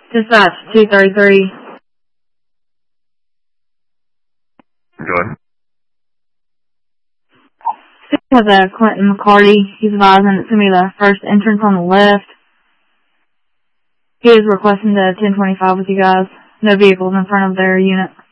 Dispatch 233. Go ahead. Has a Clinton McCarty. He's advising it's going to be the first entrance on the left. He is requesting the 1025 with you guys. No vehicles in front of their unit.